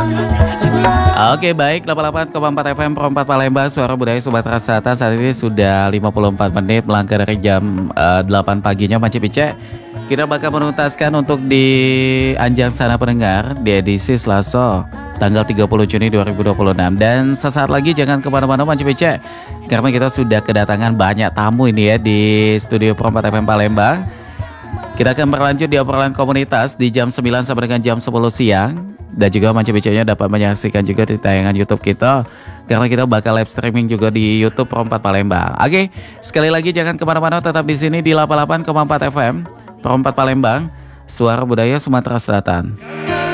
Oke baik, 88,4 FM Perempat Palembang, Suara Budaya Sumatera Selatan. Saat ini sudah 54 menit melangkah dari jam 8 paginya. Manci Pice, kita bakal menuntaskan untuk di Anjang Sana Pendengar di edisi Selasa tanggal 30 Juni 2026. Dan sesaat lagi jangan kemana-mana Manci Pice, karena kita sudah kedatangan banyak tamu ini ya di studio Perempat FM Palembang. Kita akan berlanjut di obrolan komunitas di jam 9 sampai dengan jam 10 siang. Dan juga Manci Pice-nya dapat menyaksikan juga di tayangan YouTube kita, karena kita bakal live streaming juga di YouTube Perempat Palembang. Oke, sekali lagi jangan kemana-mana, tetap di sini di 88,4 FM Perempat Palembang, Suara Budaya Sumatera Selatan.